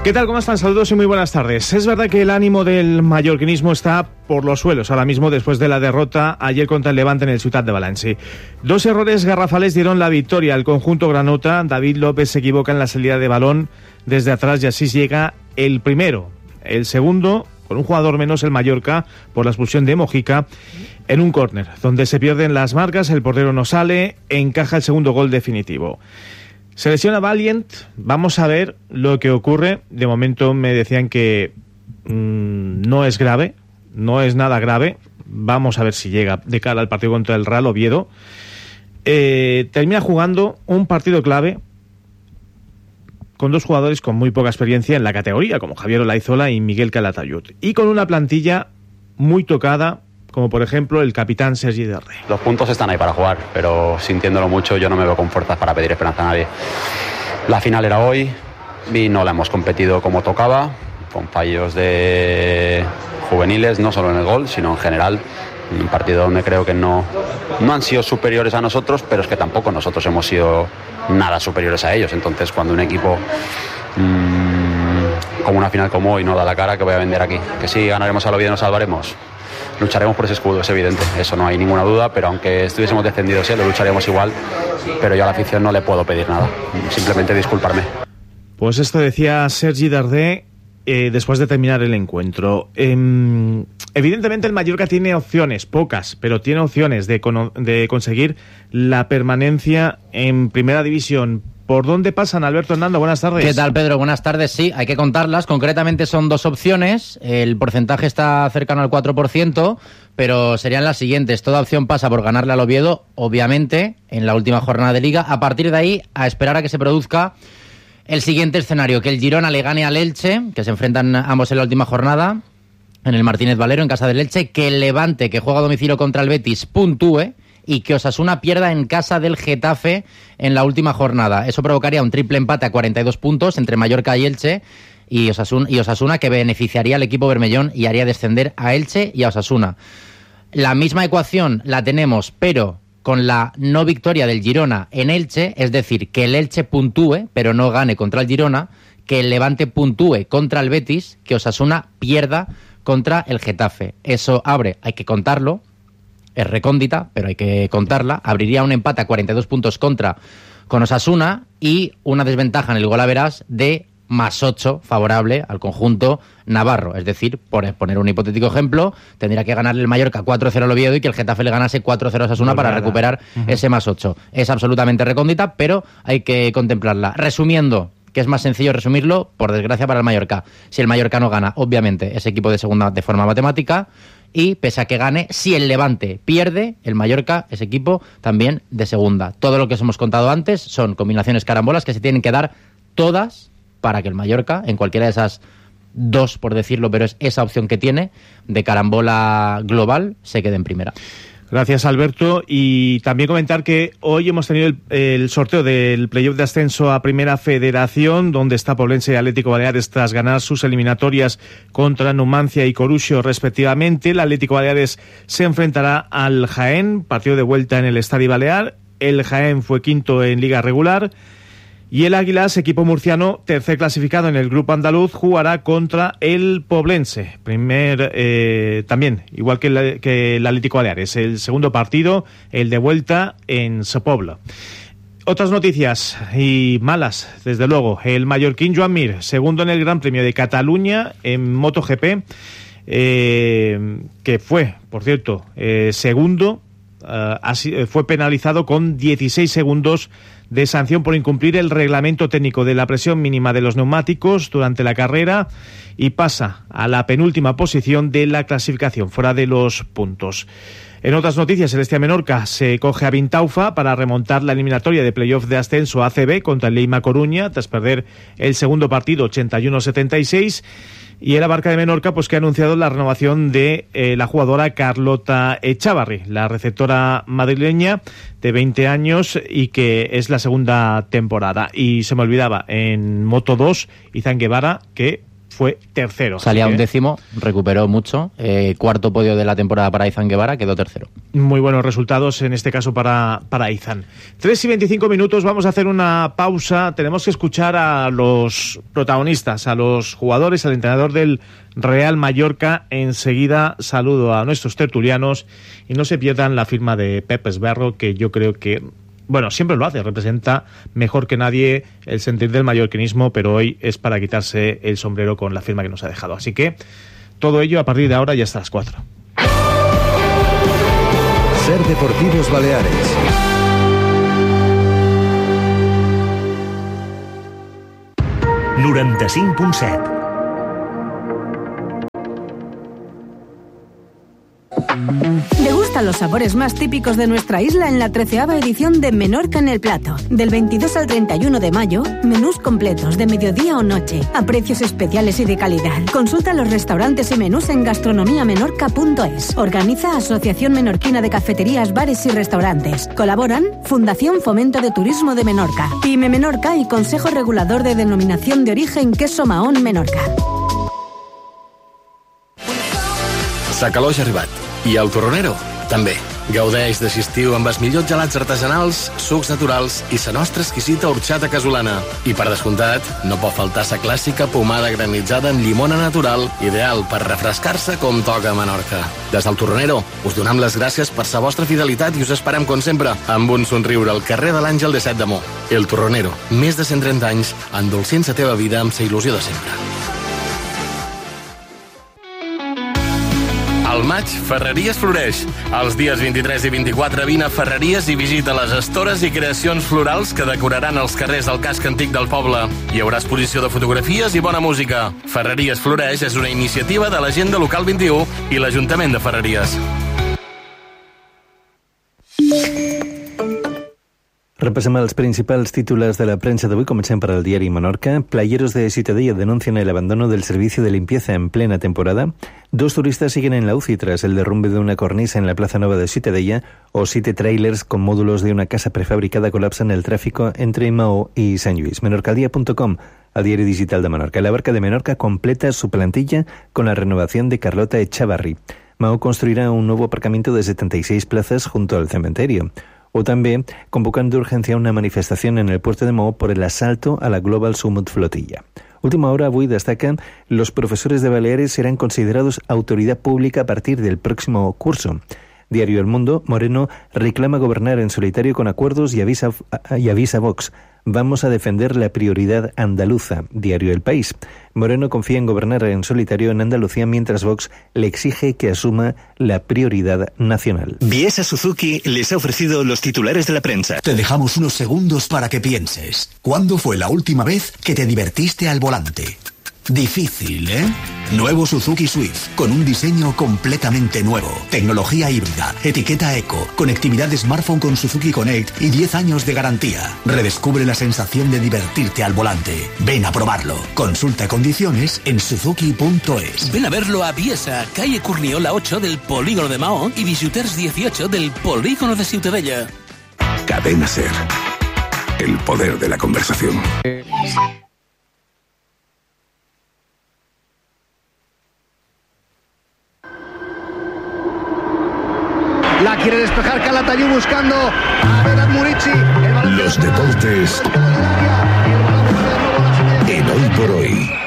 ¿Qué tal? ¿Cómo están? Saludos y muy buenas tardes. Es verdad que el ánimo del mallorquinismo está por los suelos ahora mismo después de la derrota ayer contra el Levante en el Ciutat de València. 2 errores garrafales dieron la victoria al conjunto granota. David López se equivoca en la salida de balón desde atrás y así llega el primero. El segundo, con un jugador menos, el Mallorca, por la expulsión de Mojica, en un córner, donde se pierden las marcas, el portero no sale, encaja el segundo gol definitivo. Se lesiona Valiant, vamos a ver lo que ocurre. De momento me decían que no es grave, no es nada grave. Vamos a ver si llega de cara al partido contra el Real Oviedo. Termina jugando un partido clave con 2 jugadores con muy poca experiencia en la categoría, como Javier Olaizola y Miguel Calatayud, y con una plantilla muy tocada, como por ejemplo el capitán Sergi Darder. Los puntos están ahí para jugar, pero sintiéndolo mucho yo no me veo con fuerzas para pedir esperanza a nadie. La final era hoy y no la hemos competido como tocaba, con fallos de juveniles, no solo en el gol, sino en general. Un partido donde creo que no han sido superiores a nosotros, pero es que tampoco nosotros hemos sido nada superiores a ellos. Entonces cuando un equipo como una final como hoy no da la cara, que voy a vender aquí. Que sí, ganaremos al Oviedo y nos salvaremos. Lucharemos por ese escudo, es evidente, eso no hay ninguna duda, pero aunque estuviésemos descendidos, lo lucharemos igual, pero yo a la afición no le puedo pedir nada, simplemente disculparme. Pues esto decía Sergi Darder después de terminar el encuentro. Evidentemente el Mallorca tiene opciones, pocas, pero tiene opciones de conseguir la permanencia en Primera División. ¿Por dónde pasan, Alberto Hernando? Buenas tardes. ¿Qué tal, Pedro? Buenas tardes. Sí, hay que contarlas. Concretamente son 2 opciones. El porcentaje está cercano al 4%, pero serían las siguientes. Toda opción pasa por ganarle al Oviedo, obviamente, en la última jornada de Liga. A partir de ahí, a esperar a que se produzca el siguiente escenario, que el Girona le gane al Elche, que se enfrentan ambos en la última jornada, en el Martínez Valero, en casa del Elche, que el Levante, que juega a domicilio contra el Betis, puntúe, y que Osasuna pierda en casa del Getafe en la última jornada. Eso provocaría un triple empate a 42 puntos entre Mallorca y Elche y Osasuna, que beneficiaría al equipo bermellón y haría descender a Elche y a Osasuna. La misma ecuación la tenemos, pero con la no victoria del Girona en Elche, es decir, que el Elche puntúe, pero no gane contra el Girona, que el Levante puntúe contra el Betis, que Osasuna pierda contra el Getafe. Eso abre, hay que contarlo, es recóndita, pero hay que contarla, abriría un empate a 42 puntos con Osasuna y una desventaja en el gol a verás de +8 favorable al conjunto navarro. Es decir, por poner un hipotético ejemplo, tendría que ganarle el Mallorca 4-0 al Oviedo y que el Getafe le ganase 4-0 a Osasuna para recuperar ese +8. Es absolutamente recóndita, pero hay que contemplarla. Resumiendo, que es más sencillo resumirlo, por desgracia para el Mallorca. Si el Mallorca no gana, obviamente, es equipo de segunda de forma matemática. Y pese a que gane, si el Levante pierde, el Mallorca es equipo también de segunda. Todo lo que os hemos contado antes son combinaciones carambolas que se tienen que dar todas para que el Mallorca, en cualquiera de esas 2, por decirlo, pero es esa opción que tiene, de carambola global, se quede en primera. Gracias, Alberto. Y también comentar que hoy hemos tenido el sorteo del playoff de ascenso a Primera Federación, donde está Poblense y Atlético Baleares tras ganar sus eliminatorias contra Numancia y Coruxo respectivamente. El Atlético Baleares se enfrentará al Jaén, partido de vuelta en el Estadio Balear. El Jaén fue quinto en Liga Regular. Y el Águilas, equipo murciano, tercer clasificado en el grupo andaluz, jugará contra el Poblense. También, igual que el Atlético Baleares. El segundo partido, el de vuelta en Sopobla. Otras noticias, y malas, desde luego. El mallorquín Joan Mir, segundo en el Gran Premio de Cataluña en MotoGP, que fue, por cierto, segundo, fue penalizado con 16 segundos de sanción por incumplir el reglamento técnico de la presión mínima de los neumáticos durante la carrera y pasa a la penúltima posición de la clasificación, fuera de los puntos. En otras noticias, el Estia Menorca se coge a Vintaufa para remontar la eliminatoria de playoff de ascenso ACB contra el Leima Coruña tras perder el segundo partido 81-76. Y el Abarca de Menorca, pues que ha anunciado la renovación de la jugadora Carlota Echavarri, la receptora madrileña de 20 años y que es la segunda temporada. Y se me olvidaba, en Moto 2, Izan Guevara, que fue tercero. Salía 11º, recuperó mucho. Cuarto podio de la temporada para Izan Guevara, quedó tercero. Muy buenos resultados en este caso para Izan. 3:25, vamos a hacer una pausa. Tenemos que escuchar a los protagonistas, a los jugadores, al entrenador del Real Mallorca. Enseguida saludo a nuestros tertulianos y no se pierdan la firma de Pep Esberro, que yo creo que, bueno, siempre lo hace, representa mejor que nadie el sentir del mallorquinismo, pero hoy es para quitarse el sombrero con la firma que nos ha dejado. Así que todo ello a partir de ahora y hasta las 4. Ser Deportivos Baleares. ...95.7. Degusta los sabores más típicos de nuestra isla en la 13ª edición de Menorca en el Plato. Del 22 al 31 de mayo, menús completos de mediodía o noche, a precios especiales y de calidad. Consulta los restaurantes y menús en gastronomiamenorca.es. Organiza Asociación Menorquina de Cafeterías, Bares y Restaurantes. Colaboran Fundación Fomento de Turismo de Menorca, Pyme Menorca y Consejo Regulador de Denominación de Origen Queso Mahón Menorca. Sa calor ja ha arribat. I el torronero, també. Gaudeix d'aquest estiu amb els millors gelats artesanals, sucs naturals i la nostra exquisita horxata casolana. I per descomptat, no pot faltar la clàssica pomada granitzada amb llimona natural, ideal per refrescar-se com toca a Menorca. Des del torronero, us donem les gràcies per la vostra fidelitat i us esperem, com sempre, amb un somriure al carrer de l'Àngel de Set de Mo. El torronero, més de 130 anys, endolcint la teva vida amb la il·lusió de sempre. Al maig, Ferreries floreix. Els dies 23 i 24 vine a Ferreries i visita les estores i creacions florals que decoraran els carrers del casc antic del poble. Hi haurà exposició de fotografies i bona música. Ferreries floreix és una iniciativa de l'Agenda Local 21 i l'Ajuntament de Ferreries. Repasem els principals titulars de la prensa d'avui. Comencem per al diari Menorca. Playeros de Ciutadella denuncian el abandono del servicio de limpieza en plena temporada. 2 turistas siguen en la UCI tras el derrumbe de una cornisa en la Plaza Nova de Ciutadella, o 7 trailers con módulos de una casa prefabricada colapsan el tráfico entre Maó y Sant Lluís. Menorcaldía.com, al diario digital de Menorca. La Barca de Menorca completa su plantilla con la renovación de Carlota Echavarri. Maó construirá un nuevo aparcamiento de 76 plazas junto al cementerio. O también convocan de urgencia una manifestación en el puerto de Maó por el asalto a la Global Summit Flotilla. Última hora, avui destacan: los profesores de Baleares serán considerados autoridad pública a partir del próximo curso. Diario El Mundo, Moreno reclama gobernar en solitario con acuerdos y avisa a Vox. Vamos a defender la prioridad andaluza. Diario El País. Moreno confía en gobernar en solitario en Andalucía mientras Vox le exige que asuma la prioridad nacional. Biesa Suzuki les ha ofrecido los titulares de la prensa. Te dejamos unos segundos para que pienses. ¿Cuándo fue la última vez que te divertiste al volante? Difícil, ¿eh? Nuevo Suzuki Swift, con un diseño completamente nuevo. Tecnología híbrida, etiqueta eco, conectividad de smartphone con Suzuki Connect y 10 años de garantía. Redescubre la sensación de divertirte al volante. Ven a probarlo. Consulta condiciones en suzuki.es. Ven a verlo a Biesa, calle Corniola 8 del Polígono de Maó y Visiters 18 del Polígono de Ciutadella. Cadena Ser. El poder de la conversación. La quiere despejar Calatayud buscando a Vedat Murici. Los deportes en Hoy por Hoy.